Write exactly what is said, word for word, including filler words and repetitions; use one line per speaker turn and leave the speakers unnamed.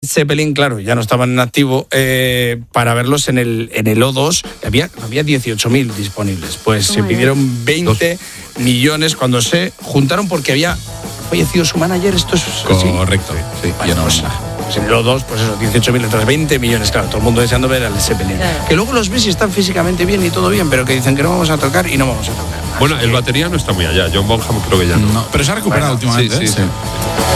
Zeppelin, claro, ya no estaban en activo, eh, para verlos en el en el O dos, había, había dieciocho mil disponibles. Pues oh, se pidieron veinte millones cuando se juntaron porque había fallecido su manager. Esto es
correcto.
Sí, sí. Bueno, pues, pues en el O dos, pues eso, dieciocho mil, otras veinte millones, claro, todo el mundo deseando ver al Zeppelin. Claro. Que luego los ves y están físicamente bien y todo bien, pero que dicen que no vamos a tocar y no vamos a tocar.
Bueno, el batería no está muy allá, John Bonham creo que ya no.
no pero se ha recuperado bueno, últimamente.
Sí, sí,
¿eh?
sí.